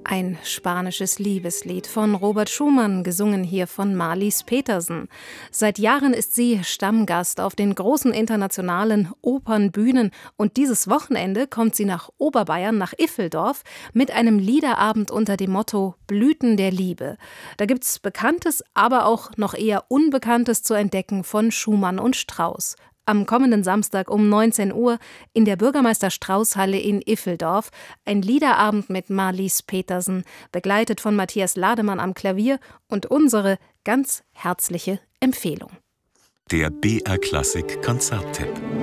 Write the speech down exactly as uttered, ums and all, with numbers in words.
Ein spanisches Liebeslied von Robert Schumann, gesungen hier von Marlies Petersen. Seit Jahren ist sie Stammgast auf den großen internationalen Opernbühnen und dieses Wochenende kommt sie nach Oberbayern, nach Iffeldorf, mit einem Liederabend unter dem Motto Blüten der Liebe. Da gibt's Bekanntes, aber auch noch eher Unbekanntes zu entdecken von Schumann und Strauss. Am kommenden Samstag um neunzehn Uhr in der Bürgermeister-Strauß-Halle in Iffeldorf ein Liederabend mit Marlies Petersen, begleitet von Matthias Lademann am Klavier und unsere ganz herzliche Empfehlung. Der B R Klassik Konzerttipp.